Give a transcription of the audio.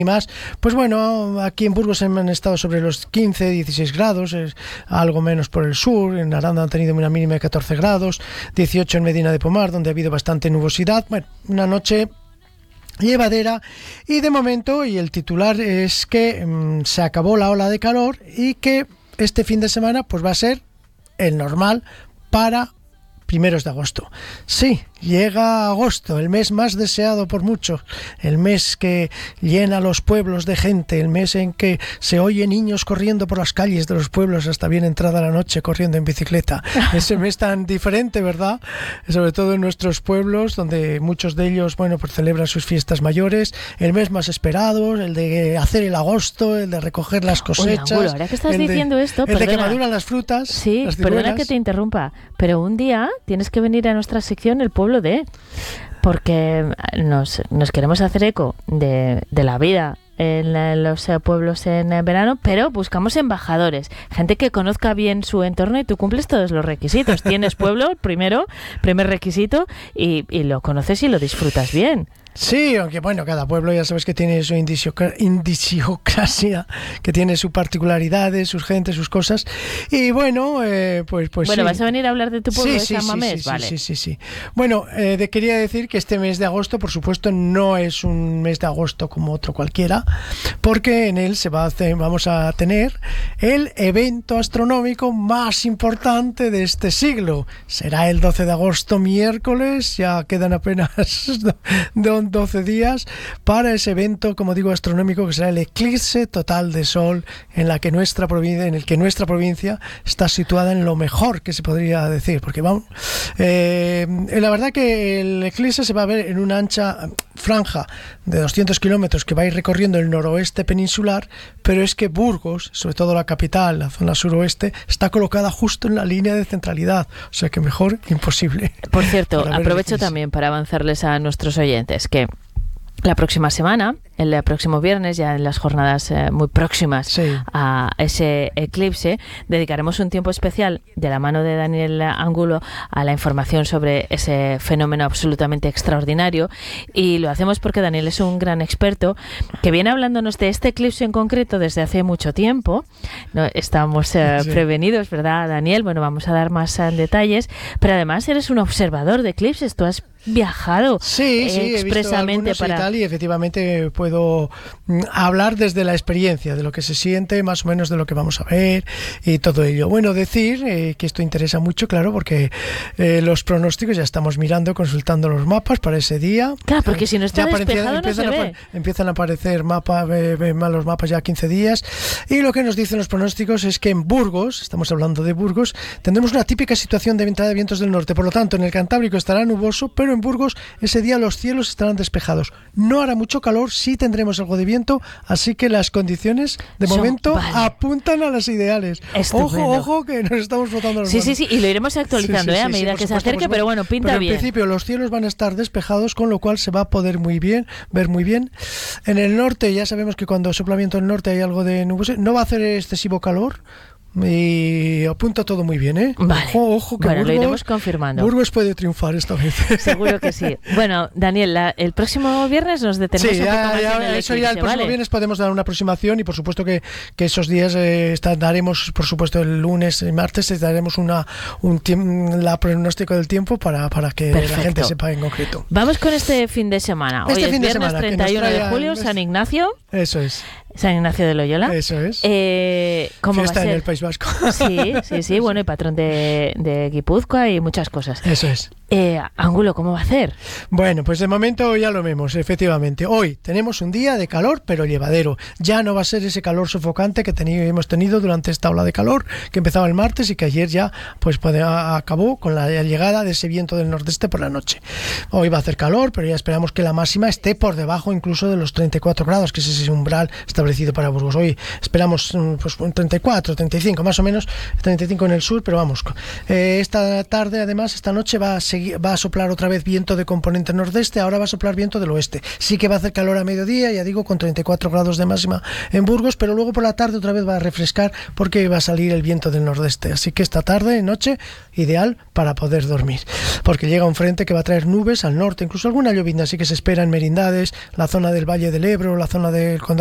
más, pues bueno, aquí en Burgos han estado sobre los 15, 16 grados, algo menos por el sur. En Aranda han tenido una mínima de 14 grados, 18 en Medina de Pomar, donde ha habido bastante nubosidad. Bueno, una noche llevadera, y de momento, y el titular es que se acabó la ola de calor y que este fin de semana pues va a ser el normal para primeros de agosto. Sí, llega agosto, el mes más deseado por muchos, el mes que llena los pueblos de gente, el mes en que se oye niños corriendo por las calles de los pueblos hasta bien entrada la noche corriendo en bicicleta. Ese mes tan diferente, ¿verdad? Sobre todo en nuestros pueblos, donde muchos de ellos, bueno, pues celebran sus fiestas mayores. El mes más esperado, el de hacer el agosto, el de recoger las cosechas. Oye, Angulo, ahora que estás diciendo esto, el de que maduran las frutas. Sí, las perdona que te interrumpa, pero un día tienes que venir a nuestra sección El Pueblo de, porque nos queremos hacer eco de la vida en los pueblos en verano, pero buscamos embajadores, gente que conozca bien su entorno, y tú cumples todos los requisitos. Tienes pueblo, primer requisito, y lo conoces y lo disfrutas bien. Sí, aunque bueno, cada pueblo ya sabes que tiene su idiosincrasia, que tiene sus particularidades, sus gentes, sus cosas. Y bueno, pues bueno, sí. ¿Vas a venir a hablar de tu pueblo de San Mamés? Sí, vale. sí. Bueno, quería decir que este mes de agosto, por supuesto, no es un mes de agosto como otro cualquiera, porque en él vamos a tener el evento astronómico más importante de este siglo. Será el 12 de agosto, miércoles, ya quedan apenas 12 días para ese evento, como digo, astronómico, que será el eclipse total de sol, en el que nuestra provincia está situada en lo mejor que se podría decir, porque vamos, la verdad que el eclipse se va a ver en una ancha franja de 200 kilómetros que va a ir recorriendo el noroeste peninsular, pero es que Burgos, sobre todo la capital, la zona suroeste, está colocada justo en la línea de centralidad, o sea que mejor imposible. Por cierto, aprovecho también para avanzarles a nuestros oyentes que la próxima semana, el próximo viernes, ya en las jornadas muy próximas a ese eclipse, dedicaremos un tiempo especial de la mano de Daniel Angulo a la información sobre ese fenómeno absolutamente extraordinario, y lo hacemos porque Daniel es un gran experto que viene hablándonos de este eclipse en concreto desde hace mucho tiempo. No, estamos prevenidos, ¿verdad, Daniel? Bueno, vamos a dar más detalles, pero además eres un observador de eclipses. Tú has viajado expresamente para... y tal, y efectivamente puedo hablar desde la experiencia de lo que se siente, más o menos de lo que vamos a ver y todo ello. Bueno, decir que esto interesa mucho, claro, porque los pronósticos ya estamos mirando, consultando los mapas para ese día. Claro, porque si no está despejado no se ve. Empiezan a aparecer los mapas ya 15 días, y lo que nos dicen los pronósticos es que en Burgos, estamos hablando de Burgos, tendremos una típica situación de entrada de vientos del norte. Por lo tanto, en el Cantábrico estará nuboso, pero en Burgos ese día los cielos estarán despejados. No hará mucho calor, sí tendremos algo de viento, así que las condiciones de momento apuntan a las ideales. Estupendo. Ojo, que nos estamos frotando las manos. Sí, y lo iremos actualizando a medida que se acerque, pero bueno, pinta bien. En principio los cielos van a estar despejados, con lo cual se va a poder ver muy bien. En el norte ya sabemos que cuando sopla viento del norte hay algo de nubes, no va a hacer excesivo calor. Y apunta todo muy bien, ¿eh? Vale. Ojo, que bueno, lo iremos confirmando. Burgos puede triunfar esta vez. Seguro que sí. Bueno, Daniel, el próximo viernes nos detenemos un poco más en el eclipse, el próximo viernes podemos dar una aproximación, y por supuesto que esos días daremos, por supuesto, el lunes y martes daremos la pronóstico del tiempo para que la gente sepa en concreto. Vamos con este fin de semana. Hoy es viernes 31 de julio, San Ignacio. Eso es. San Ignacio de Loyola. Eso es. ¿Cómo Fiesta va a ser? En el País Vasco. Sí, bueno, y patrón de Guipúzcoa y muchas cosas. Eso es. Angulo, ¿cómo va a hacer? Bueno, pues de momento ya lo vemos, efectivamente. Hoy tenemos un día de calor, pero llevadero. Ya no va a ser ese calor sofocante que hemos tenido durante esta ola de calor, que empezaba el martes y que ayer ya acabó con la llegada de ese viento del nordeste por la noche. Hoy va a hacer calor, pero ya esperamos que la máxima esté por debajo incluso de los 34 grados, que es ese umbral establecido para Burgos. Hoy esperamos pues 34, 35 más o menos, 35 en el sur, pero vamos. Esta tarde, además, esta noche va a seguir va a soplar otra vez viento de componente nordeste, ahora va a soplar viento del oeste. Sí que va a hacer calor a mediodía, ya digo, con 34 grados de máxima en Burgos, pero luego por la tarde otra vez va a refrescar porque va a salir el viento del nordeste. Así que esta tarde, noche, ideal para poder dormir, porque llega un frente que va a traer nubes al norte, incluso alguna llovizna, así que se espera en Merindades, la zona del Valle del Ebro, la zona del Condado